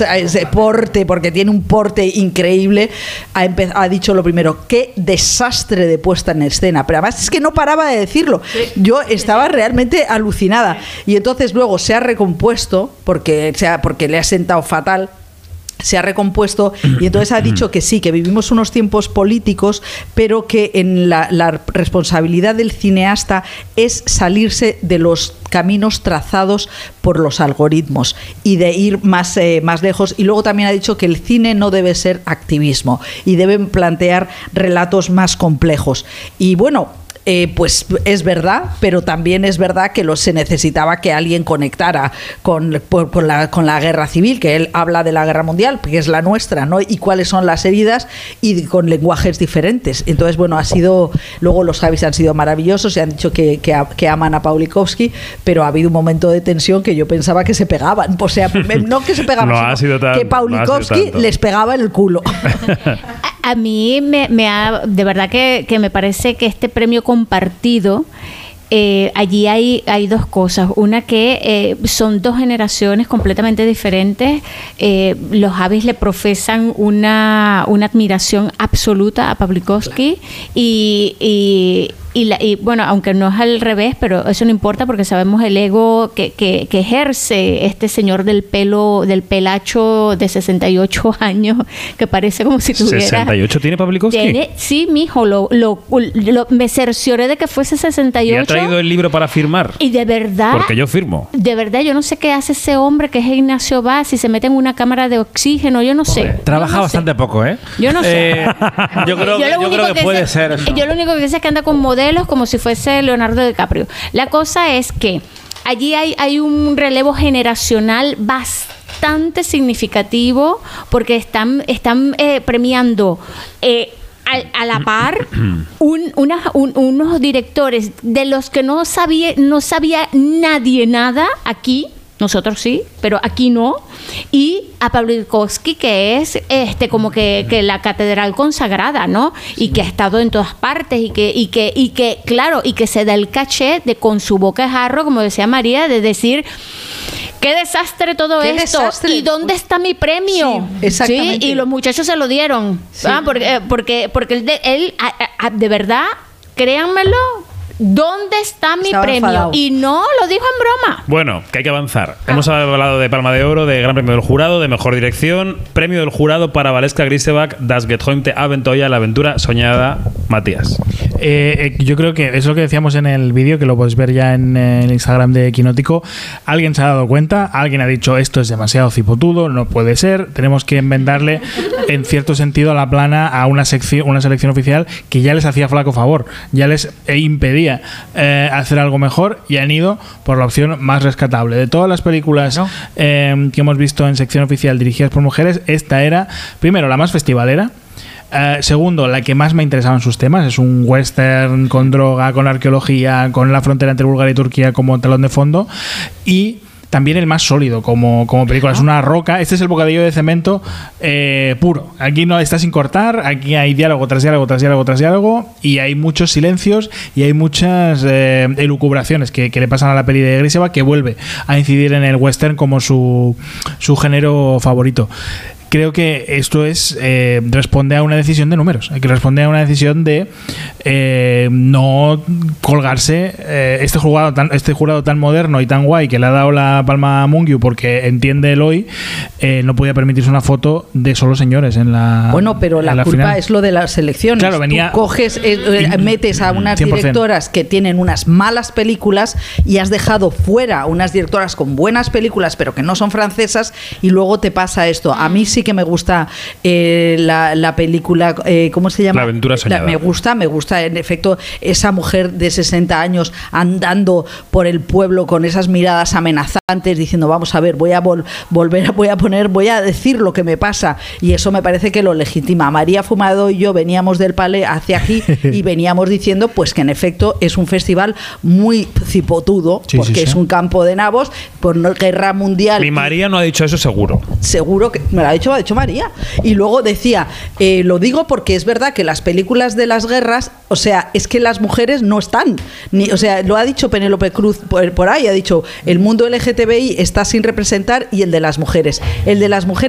ese porte, porque tiene un porte increíble, ha dicho lo primero: qué desastre de puesta en escena. Pero además es que no paraba de decirlo. Yo estaba realmente alucinada. Y entonces luego se ha recompuesto porque le ha sentado fatal. Se ha recompuesto y entonces ha dicho que sí, que vivimos unos tiempos políticos, pero que en la responsabilidad del cineasta es salirse de los caminos trazados por los algoritmos y de ir más lejos. Y luego también ha dicho que el cine no debe ser activismo y deben plantear relatos más complejos. Y bueno, pues es verdad, pero también es verdad que se necesitaba que alguien conectara con la guerra civil, que él habla de la guerra mundial, que es la nuestra, ¿no? Y cuáles son las heridas, y con lenguajes diferentes. Entonces, bueno, luego los Javis han sido maravillosos y han dicho que aman a Pawlikowski, pero ha habido un momento de tensión que yo pensaba que se pegaban. O sea, no que se pegaban, sino que Pawlikowski les pegaba en el culo. A mí de verdad que me parece que este premio compartido, allí hay dos cosas. Una, que son dos generaciones completamente diferentes. Los Javis le profesan una admiración absoluta a Pawlikowski y bueno, aunque no es al revés, pero eso no importa porque sabemos el ego que ejerce este señor del pelacho de 68 años, que parece como si tuviera... ¿68 tiene Pawlikowski? Sí, mijo, me cercioré de que fuese 68. ¿Y ha traído el libro para firmar? Y de verdad... Porque yo firmo. De verdad, yo no sé qué hace ese hombre que es Ignacio Vaz, si se mete en una cámara de oxígeno, yo no sé. Trabaja bastante poco, ¿eh? Yo no sé. Yo creo que puede ser eso. Yo lo único que sé es que anda con modelos como si fuese Leonardo DiCaprio. La cosa es que allí hay un relevo generacional bastante significativo, porque están premiando a la par unos directores de los que no sabía nadie nada aquí. Nosotros sí, pero aquí no. Y a Pawlikowski, que es como que la catedral consagrada, ¿no? Y que ha estado en todas partes y que claro, y que se da el caché de, con su boca de jarro, como decía María, de decir: ¡qué desastre todo esto! Desastre. ¿Y dónde está mi premio? Sí, exactamente. ¿Sí? Y los muchachos se lo dieron. Sí. Porque él, de verdad, créanmelo, ¿dónde está mi premio? Enfadado. Y no lo dijo en broma. Bueno, que hay que avanzar. Hemos hablado de Palma de Oro, de Gran Premio del Jurado, de Mejor Dirección, Premio del Jurado para Valeska Grisebach, Das geträumte Abenteuer, la aventura soñada. Matías. Yo creo que es lo que decíamos en el vídeo, que lo podéis ver ya en el Instagram de Quinótico. Alguien se ha dado cuenta, alguien ha dicho: esto es demasiado cipotudo, no puede ser, tenemos que enmendarle en cierto sentido a la plana a una selección oficial que ya les hacía flaco favor, ya les impedía hacer algo mejor, y han ido por la opción más rescatable. De todas las películas que hemos visto en sección oficial dirigidas por mujeres, esta era, primero, la más festivalera. Segundo, la que más me interesaba en sus temas. Es un western con droga, con arqueología, con la frontera entre Bulgaria y Turquía como telón de fondo, y también el más sólido como película. Es una roca. Este es el bocadillo de cemento puro. Aquí no está sin cortar. Aquí hay diálogo tras diálogo tras diálogo tras diálogo, y hay muchos silencios y hay muchas elucubraciones que le pasan a la peli de Grisebach, que vuelve a incidir en el western como su género favorito. Creo que esto responde a una decisión de números, que responde a una decisión de no colgarse este jurado tan moderno y tan guay, que le ha dado la palma a Mungiu porque entiende el hoy, no podía permitirse una foto de solo señores en la Bueno, pero la culpa final. Es lo de las selecciones. Claro, venía, tú coges, metes a unas 100%. directoras que tienen unas malas películas y has dejado fuera unas directoras con buenas películas pero que no son francesas, y luego te pasa esto. A mí sí que me gusta la película, ¿cómo se llama? La aventura soñada. Me gusta en efecto esa mujer de 60 años andando por el pueblo con esas miradas amenazantes diciendo: vamos a ver, voy a decir lo que me pasa, y eso me parece que lo legitima. María Fumado y yo veníamos del Palais hacia aquí y veníamos diciendo pues que en efecto es un festival muy cipotudo, porque es un campo de nabos por guerra mundial. Mi María no ha dicho eso, seguro que me lo ha dicho María. Y luego decía, lo digo porque es verdad que las películas de las guerras, o sea, es que las mujeres no están, o sea, lo ha dicho Penélope Cruz por ahí, ha dicho: el mundo LGTBI está sin representar, y el de las mujeres